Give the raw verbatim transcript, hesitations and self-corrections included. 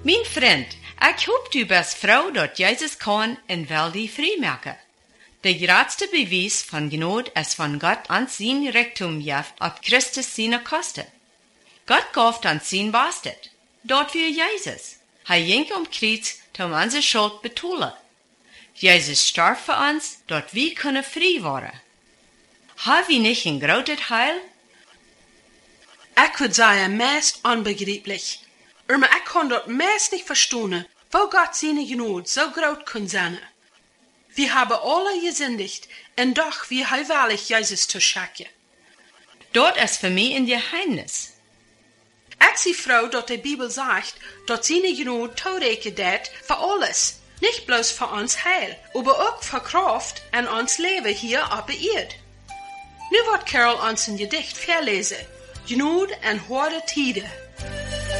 Mijn vriend, ik hoop du bist vrouw dat Jezus kan en wil die vrijmaken. De grootste bewijs van genade is van Gott ans zijn Reichtum gaf op Christus seine Kosten. Gott gaf dan zijn Bastard, dort wir Jezus. Hij ging om Kreuz, um onze Schuld betoelen. Jezus starb voor ons, dat wir kunnen vrij worden. Haben wir nicht ein großes Heil? Ich würde sagen, meist unbegreiflich. Aber ich kann dort meist nicht verstehen, wo Gott seine Gnade so groß kann sein. Wir haben alle gesündigt, und doch wir heilig Jesus zu schauen. Dort ist für mich ein Geheimnis. Ich sehe froh, dass die Bibel sagt, dass seine Gnade Todeke dat für alles. Nicht bloß für uns Heil, aber auch für Kraft und uns Leben hier auf der Erde. Nu wird Carol uns ein Gedicht verlesen. Gnade und harte Tide.